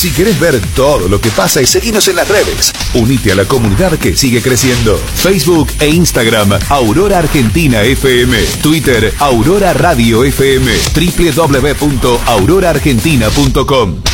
Si querés ver todo lo que pasa y seguinos en las redes, unite a la comunidad que sigue creciendo. Facebook e Instagram, Aurora Argentina FM. Twitter, Aurora Radio FM. www.auroraargentina.com.